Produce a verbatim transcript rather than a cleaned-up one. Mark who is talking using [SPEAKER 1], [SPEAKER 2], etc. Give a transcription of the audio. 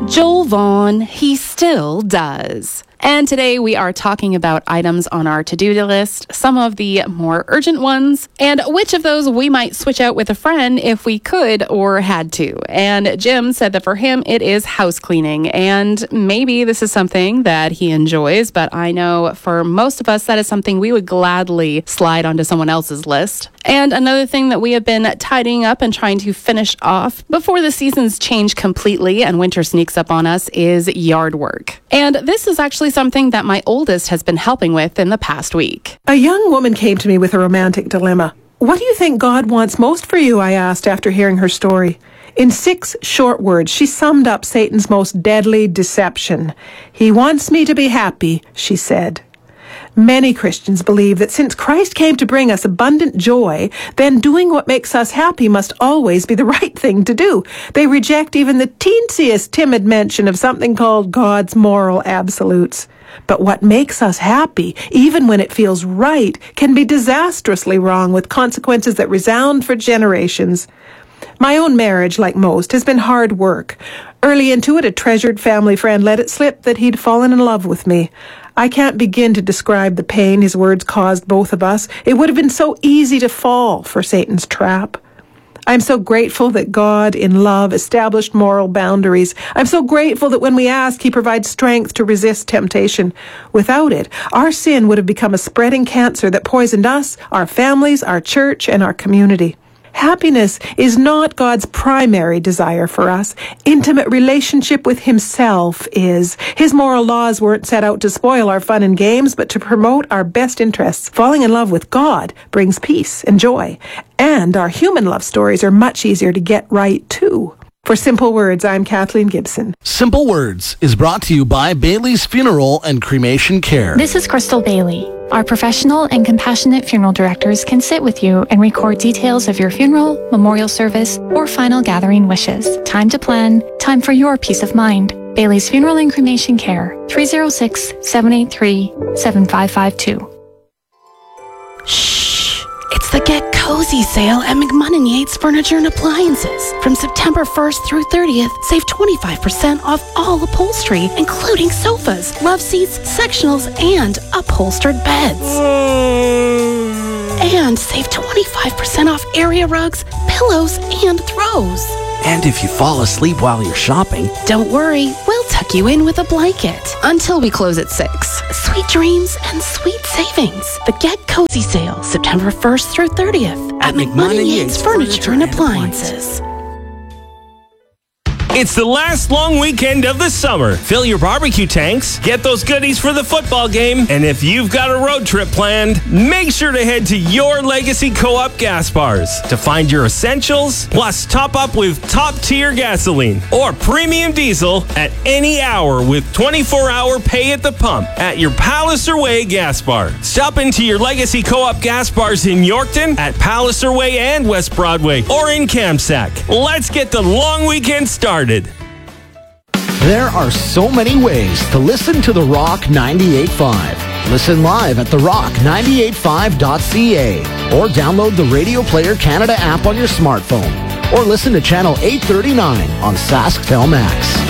[SPEAKER 1] Joel Vaughn, he still does. And today we are talking about items on our to-do list, some of the more urgent ones, and which of those we might switch out with a friend if we could or had to. And Jim said that for him it is house cleaning, and maybe this is something that he enjoys, but I know for most of us that is something we would gladly slide onto someone else's list. And another thing that we have been tidying up and trying to finish off before the seasons change completely and winter sneaks up on us is yard work. And this is actually something that my oldest has been helping with in the past week.
[SPEAKER 2] A young woman came to me with a romantic dilemma. What do you think God wants most for you? I asked after hearing her story. In six short words, she summed up Satan's most deadly deception. He wants me to be happy, she said. Many Christians believe that since Christ came to bring us abundant joy, then doing what makes us happy must always be the right thing to do. They reject even the teensiest timid mention of something called God's moral absolutes. But what makes us happy, even when it feels right, can be disastrously wrong with consequences that resound for generations. My own marriage, like most, has been hard work. Early into it, a treasured family friend let it slip that he'd fallen in love with me. I can't begin to describe the pain his words caused both of us. It would have been so easy to fall for Satan's trap. I'm so grateful that God, in love, established moral boundaries. I'm so grateful that when we ask, He provides strength to resist temptation. Without it, our sin would have become a spreading cancer that poisoned us, our families, our church, and our community. Happiness is not God's primary desire for us. Intimate relationship with Himself is. His moral laws weren't set out to spoil our fun and games, but to promote our best interests. Falling in love with God brings peace and joy. And our human love stories are much easier to get right, too. For Simple Words, I'm Kathleen Gibson.
[SPEAKER 3] Simple Words is brought to you by Bailey's Funeral and Cremation Care.
[SPEAKER 4] This is Crystal Bailey. Our professional and compassionate funeral directors can sit with you and record details of your funeral, memorial service, or final gathering wishes. Time to plan, time for your peace of mind. Bailey's Funeral and Cremation Care, three oh six, seven eight three, seven five five two.
[SPEAKER 1] Shh! It's the Get Cozy sale at McMunnin Yates Furniture and Appliances. From September first through thirtieth, save twenty-five percent off all upholstery, including sofas, love seats, sectionals, and upholstered beds. And save twenty-five percent off area rugs, pillows, and throws.
[SPEAKER 5] And if you fall asleep while you're shopping,
[SPEAKER 1] don't worry, we'll tuck you in with a blanket until we close at six. Sweet dreams and sweet savings. The Get Cozy sale, September first through thirtieth at McMunnin Yates Furniture and Appliances.
[SPEAKER 6] It's the last long weekend of the summer. Fill your barbecue tanks, get those goodies for the football game, and if you've got a road trip planned, make sure to head to your Legacy Co-op gas bars to find your essentials, plus top up with top-tier gasoline or premium diesel at any hour with twenty-four hour pay at the pump at your Palliser Way gas bar. Stop into your Legacy Co-op gas bars in Yorkton, at Palliser Way and West Broadway, or in Kamsack. Let's get the long weekend started.
[SPEAKER 3] There are so many ways to listen to The Rock ninety-eight point five. Listen live at the rock nine eight five dot c a or download the Radio Player Canada app on your smartphone or listen to Channel eight thirty-nine on SaskTel Max.